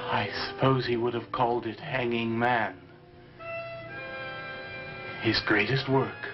I suppose he would have called it Hanging Man. His greatest work.